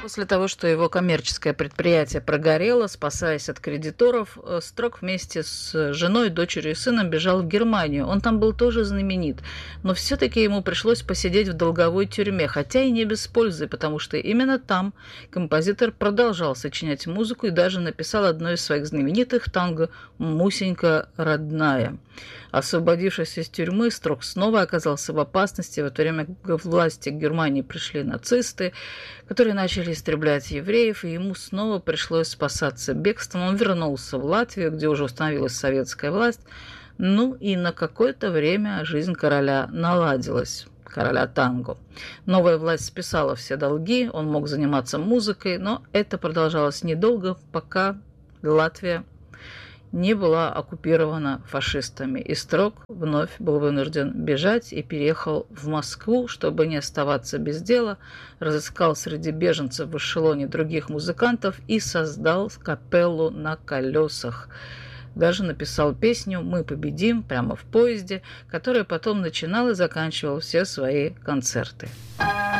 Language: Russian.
После того, что его коммерческое предприятие прогорело, спасаясь от кредиторов, Строк вместе с женой, дочерью и сыном бежал в Германию. Он там был тоже знаменит, но все-таки ему пришлось посидеть в долговой тюрьме, хотя и не без пользы, потому что именно там композитор продолжал сочинять музыку и даже написал одно из своих знаменитых танго «Мусенька родная». Освободившись из тюрьмы, Строк снова оказался в опасности. В это время к власти Германии пришли нацисты, которые начали истреблять евреев, и ему снова пришлось спасаться бегством. Он вернулся в Латвию, где уже установилась советская власть. Ну и на какое-то время жизнь короля наладилась. Короля танго. Новая власть списала все долги, он мог заниматься музыкой, но это продолжалось недолго, пока Латвия не была оккупирована фашистами. И Строк вновь был вынужден бежать и переехал в Москву, чтобы не оставаться без дела, разыскал среди беженцев в эшелоне других музыкантов и создал капеллу на колесах. Даже написал песню «Мы победим» прямо в поезде, которая потом начинала и заканчивала все свои концерты.